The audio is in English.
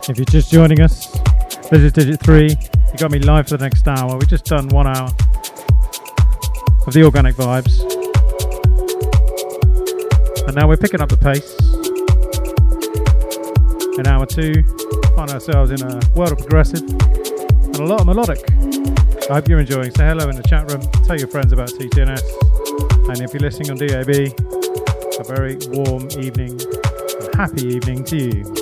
If you're just joining us, this is Digit 3. You got me live for the next hour. We've just done 1 hour of the organic vibes. And now we're picking up the pace. In hour 2, find ourselves in a world of progressive and a lot of melodic. I hope you're enjoying. Say hello in the chat room. Tell your friends about TTNS. And if you're listening on DAB, a very warm evening and happy evening to you.